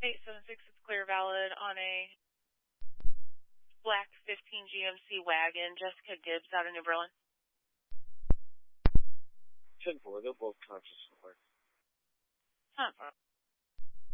876 is clear valid on a black 15 GMC wagon, Jessica Gibbs out of New Berlin. 10-4, they're both conscious. 10-4.